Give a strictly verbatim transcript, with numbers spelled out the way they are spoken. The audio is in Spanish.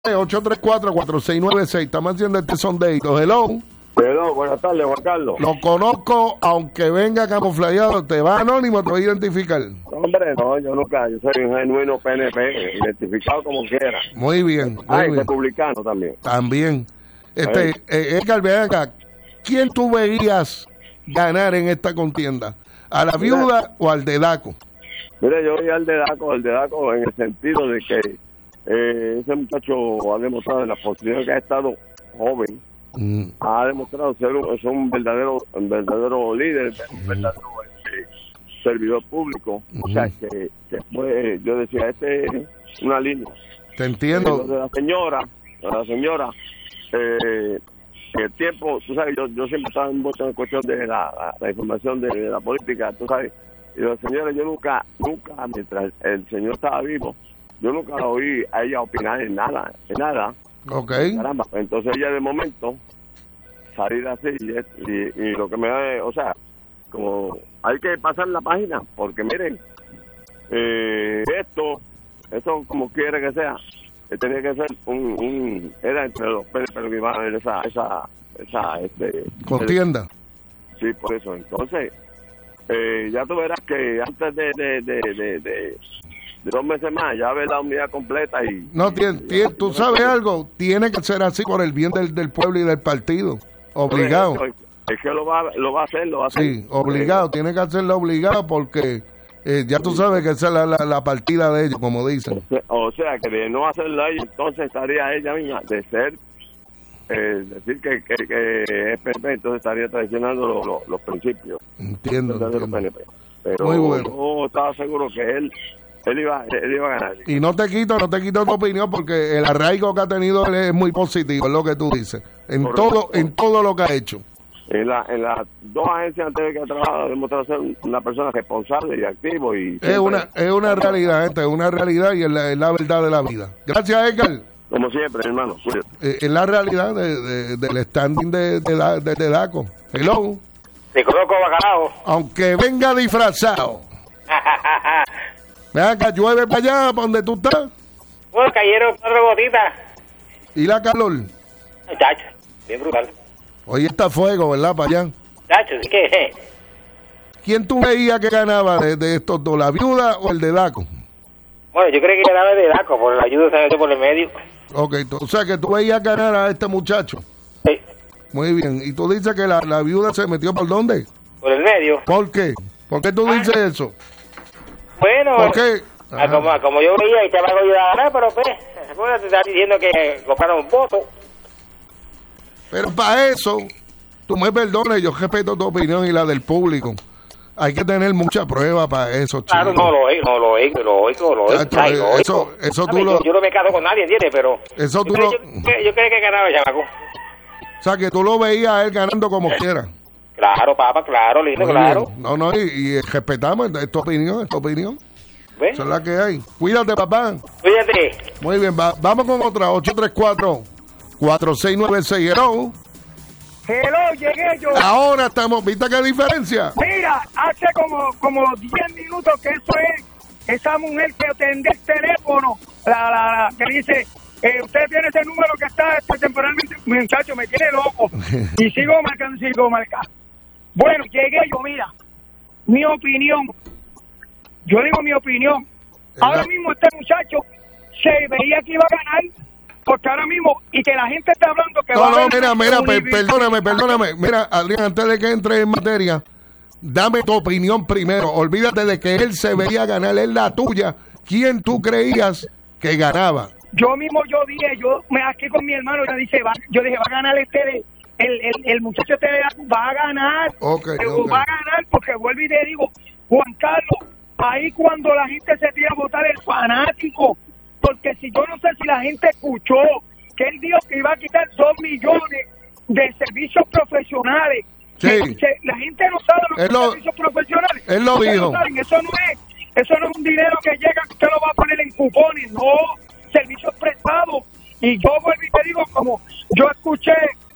ocho tres cuatro, cuatro seis nueve seis. Estamos haciendo este sondeito. Hello. Hello, buenas tardes, Juan Carlos. Lo conozco, aunque venga camuflajeado. ¿Te va anónimo? ¿Te va a identificar? Hombre, no, yo nunca. Yo soy un genuino P N P, identificado como quiera. Muy bien. Muy ah, y bien. republicano también. También. Este, eh, Edgar, ven acá. ¿Quién tú veías ganar en esta contienda? ¿A la viuda Mira, o al de Daco? Mire, yo voy al de Daco, al de Daco en el sentido de que eh, ese muchacho ha demostrado en la posición que ha estado joven, mm. ha demostrado ser un, ser un verdadero un verdadero líder, un verdadero este, servidor público. Mm. O sea, que, que fue, yo decía, este es una línea. Te entiendo. Eh, de la señora, de la señora, eh, el tiempo, tú sabes, yo, yo siempre estaba envuelto en cuestión de la, la, la información de, de la política, tú sabes, y los señores, yo nunca, nunca, mientras el señor estaba vivo, yo nunca la oí a ella opinar en nada, en nada. Ok. Caramba, entonces ella de momento, salir así, y, y, y lo que me da, o sea, como hay que pasar la página, porque miren, eh, esto, esto como quiere que sea, tenía que ser un, un era entre los P N P que iban a ver esa esa esa este contienda. Sí, por eso. Entonces eh, ya tú verás que antes de de, de, de, de, de dos meses más ya ves la unidad completa y no tiene, y, tiene, tú sabes algo, tiene que ser así por el bien del, del pueblo y del partido, obligado. Es, es que lo va lo va a hacer, lo va a hacer. Sí, obligado, eh, tiene que hacerlo obligado porque Eh, ya tú sabes que esa es la, la, la partida de ellos, como dicen. O sea, o sea, que de no hacerlo ahí, entonces estaría ella misma de ser, eh, decir que, que, que es P N P, entonces estaría traicionando los, los, los principios. Entiendo, entiendo. P N P. Pero muy bueno. Yo estaba seguro que él él iba, él iba a ganar. Y no te quito, no te quito tu opinión porque el arraigo que ha tenido él es muy positivo, es lo que tú dices. En Correcto. todo en todo lo que ha hecho. En, la, en las dos agencias anteriores que ha trabajado, ha demostrado ser una persona responsable y activo. Y es una es una realidad, gente, es una realidad y es la, es la verdad de la vida. Gracias, Edgar. Como siempre, hermano. Eh, es la realidad de, de, del standing de, de, la, de, de Daco. Hello. Te conozco, bacalao. Aunque venga disfrazado. Ven acá, llueve para allá, para donde tú estás. Bueno, cayeron cuatro gotitas. ¿Y la calor? Chacho, bien brutal. Hoy está fuego, ¿verdad, para allá? Chacho, ¿sí qué? ¿Quién tú veías que ganaba de, de estos dos, la viuda o el de Daco? Bueno, yo creo que ganaba de Daco, por la ayuda se metió por el medio. Ok, o sea que tú veías ganar a este muchacho. Sí. Muy bien, y tú dices que la, la viuda se metió por dónde? Por el medio. ¿Por qué? ¿Por qué tú ah. dices eso? Bueno, ¿por qué? Ah, como, como yo veía y te va a ayudar a ganar, pero pues, te está diciendo que compraron un voto. Pero para eso, tú me perdones, yo respeto tu opinión y la del público. Hay que tener mucha prueba para eso, chico. Claro, no lo oigo, no lo oigo, lo oigo, lo oigo. Ay, lo eso, oigo. eso tú Ay, lo... Yo, yo no me caso con nadie, ¿entiendes? Pero... Eso tú yo, lo... yo, yo, yo creo que ganaba el chamaco. O sea, que tú lo veías a él ganando como eh. quiera. Claro, papá, claro, lindo, muy claro. Bien. No, no, y, y respetamos, es tu opinión, es tu opinión. ¿Ves? Esa es la que hay. Cuídate, papá. Cuídate. Muy bien, va, vamos con otra, ocho tres cuatro, cuatro seis nueve seis. Hello. Hello, llegué yo. Ahora estamos, ¿viste qué diferencia? Mira, hace como como diez minutos que eso es, esa mujer que atiende el teléfono, la, la, la que dice, eh, usted tiene ese número que está este, temporalmente, muchacho, me tiene loco. Y sigo marcando, sigo marcando. Bueno, llegué yo, mira, mi opinión, yo digo mi opinión. Ahora mismo este muchacho se veía que iba a ganar. Porque ahora mismo, y que la gente está hablando que no, va no, a haber mira, mira, per, perdóname, perdóname. Mira, Adrián, antes de que entre en materia, dame tu opinión primero. Olvídate de que él se veía ganar, es la tuya. ¿Quién tú creías que ganaba? Yo mismo, yo dije, yo me aquí con mi hermano, yo dije, va, yo dije, va a ganar este, de, el, el, el muchacho este de va a ganar. Okay, okay. Va a ganar, porque vuelvo y te digo, Juan Carlos, ahí cuando la gente se tira a votar el fanático, porque si yo no sé si la gente escuchó que él dijo que iba a quitar dos millones de servicios profesionales. Sí. Que, la gente no sabe lo que son servicios profesionales. Él lo dijo. No saben, eso no es, eso no es un dinero que llega que usted lo va a poner en cupones, no, servicios prestados. Y yo vuelvo y te digo, como yo escuché